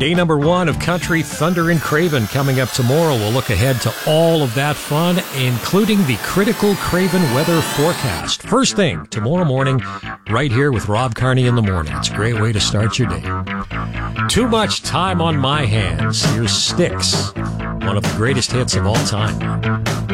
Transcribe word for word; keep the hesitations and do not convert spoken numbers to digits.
Day number one of Country Thunder and Craven coming up tomorrow. We'll look ahead to all of that fun, including the critical Craven weather forecast. First thing, tomorrow morning, right here with Rob Carney in the morning. It's a great way to start your day. Too Much Time on My Hands. Here's Styx, one of the greatest hits of all time.